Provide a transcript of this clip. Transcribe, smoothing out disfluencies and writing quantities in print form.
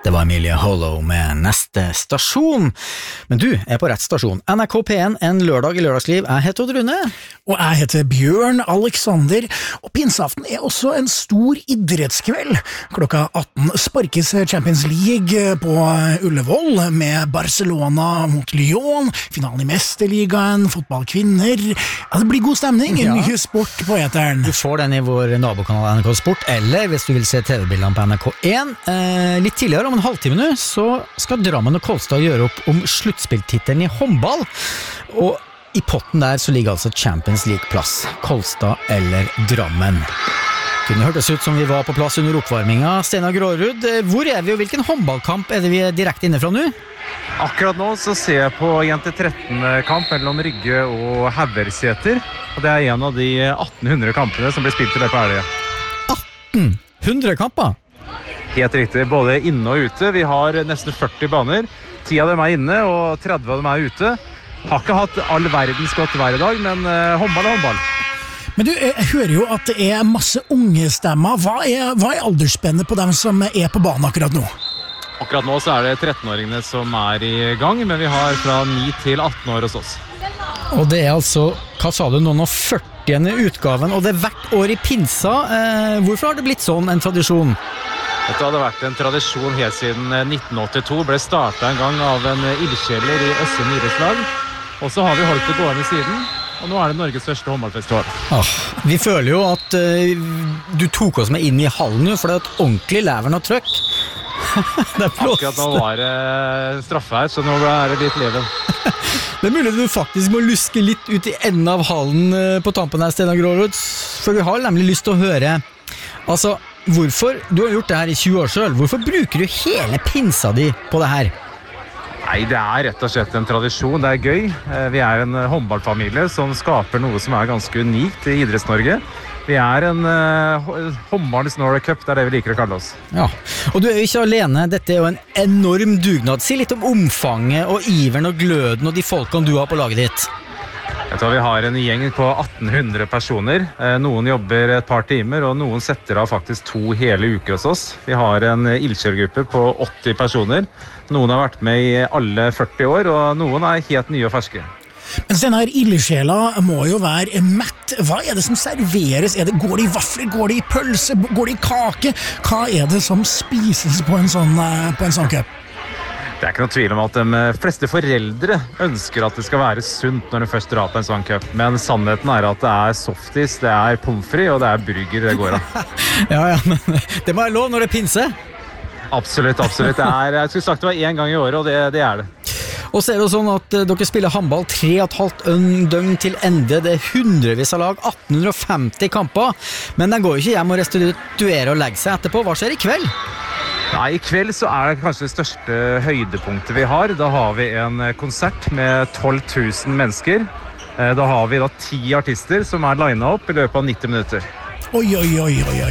Det var Emilie Hollow med neste stasjon. Men du er på rett stasjon. NRK P1, en lørdag i lørdagsliv. Jeg heter Odd Rune. Og jeg heter Bjørn Alexander. Og pinseaften er også en stor idrettskveld. Klokka 18 sparkes Champions League på Ullevål med Barcelona mot Lyon, finalen i Mesterligaen, fotballkvinner. Ja, det blir god stemning. Mye sport på eteren. Du får den i vår nabokanal NRK Sport, eller hvis du vil se TV-bildene på NRK1. Litt tidligere, om en halvtime nå, så skal Drammen og Kolstad gjøre opp om sluttspilltittelen i håndball. Og i potten der så ligger altså Champions League-plass. Kolstad eller Drammen. Kunne hørtes ut som vi var på plass under oppvarminga. Steinar Grårud, hvor er vi, og hvilken håndballkamp er det vi er direkte inne fra nå? Akkurat nå så ser jeg på Jente 13-kamp mellom Rygge og Haugerseter. Og det er en av de 1800 kampene som blir spilt i løpet av helgen. 1800 kamper? Helt riktig, både inne og ute. Vi har nesten 40 baner. 10 av dem er inne, og 30 av dem er ute. Har ikke hatt all verdens godt vær i dag, men håndball er håndball. Men du, jeg hører jo at det er masse unge stemmer. Hva er aldersspennet på dem som er på banen akkurat nå? Akkurat nå så er det 13-åringene som er i gang, men vi har fra 9 til 18 år hos oss. Og det er altså, hva sa du, noen av 40. utgaven, og det er hvert år i pinsa. Hvorfor har det blitt sånn en tradisjon? Dette hadde vært en tradisjon helt siden 1982, ble startet en gang av en ildsjeler i Øssum idrettslag, og så har vi holdt det gående siden, og nå er det Norges største håndballfestival. Vi føler jo at du tok oss med inn i hallen nå, for det er et ordentlig leveren og trøkk. Det er blåst. Akkurat nå var det straffe her, så nå er det litt leven. Det er mulig du faktisk må luske litt ut i enden av hallen på tampen her, Steinar Grårud, for vi har nemlig lyst til å høre. Altså, hvorfor, du har gjort det her i 20 år selv, hvorfor bruker du hele pinsa di på det her? Nei, det er rett og slett en tradisjon, det er gøy. Vi er en håndballfamilie som skaper noe som er ganske unikt i Idretts-Norge. Vi er en håndballens Norway Cup, det er det vi liker å kalle oss. Ja, og du er jo ikke alene, dette er jo en enorm dugnad. Si litt om omfanget og iveren og gløden og de folkene du har på laget ditt. Jeg tror vi har en gjeng på 1800 personer. Noen jobber et par timer, og noen setter av faktisk 2 hele uker hos oss. Vi har en ildsjelgruppe på 80 personer. Noen har vært med i alle 40 år, og noen er helt nye og ferske. Men denne her ildsjela må jo være mett. Hva er det som serveres? Går det i vafler? Går det i pølse? Går det i kake? Hva er det som spises på en sånn cup? Det er ikke noe tvil om at de fleste foreldre ønsker at det skal være sunt når de først drar på en sånn cup. Men sannheten er at det er softis, det er pommes frites og det er burger det går av. Ja, men det må være lov når det er pinse. Absolutt. Jeg skulle sagt det var 1 gang i året, og det er det. Og så er det sånn at dere spiller håndball 3,5 døgn til ende. Det er hundrevis av lag, 1850 kamper. Men den går jo ikke hjem og restituere og legge seg etterpå. Hva skjer i kveld? Nei, i kveld så er det kanskje det største høydepunktet vi har. Da har vi en konsert med 12 000 mennesker. Da har vi 10 artister som er linet opp i løpet av 90 minutter. Oi.